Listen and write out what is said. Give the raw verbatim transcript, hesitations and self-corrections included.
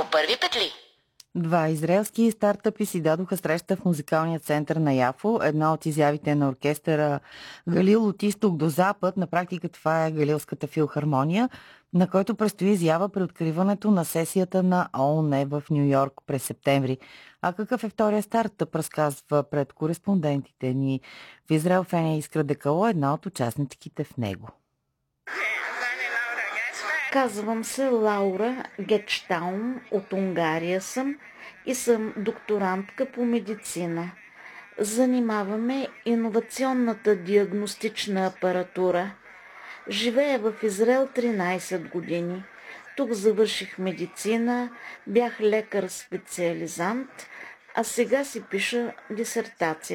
първи петли. Два израелски стартъпи си дадоха среща в музикалния център на Яфо. Една от изявите на оркестъра Галил от изток до запад, на практика това е Галилската филхармония, на който предстои изява при откриването на сесията на ООН в Ню Йорк през септември. А какъв е втория стартъп, разказва пред кореспондентите ни в Израел Феня Искра Декало, една от участничките в него. Казвам се Лаура Гетштаум, от Унгария съм и съм докторантка по медицина. Занимаваме иновационната диагностична апаратура. Живея в Израел тринайсет години. Тук завърших медицина, бях лекар-специализант, а сега си пиша дисертация.